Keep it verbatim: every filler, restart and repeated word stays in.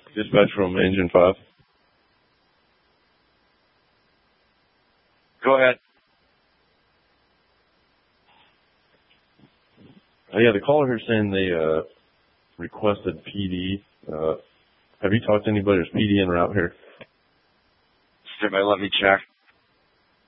Dispatch from Engine five. Go ahead. Uh, yeah, the caller here saying they uh, requested P D. Uh, have you talked to anybody who's P D en route here? Somebody let me check.